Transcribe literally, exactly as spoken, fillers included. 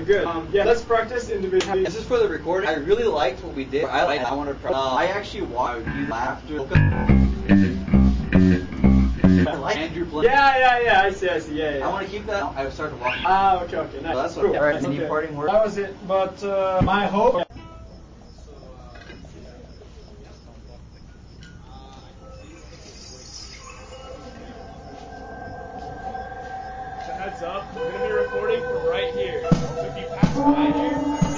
good, good. Um, yeah, let's practice individually. This is for the recording. I really liked what we did. I like. I want to. Uh, I actually want you after. I like Andrew playing. Yeah, yeah, yeah. I see, I see. Yeah, yeah. I want to keep that. I started walking. Ah, okay, okay. Nice. So that's what. Cool. All right. Any Okay. parting words? That was it. But uh, my hope. Heads up, I'm going to be recording from right here. So if you pass by here,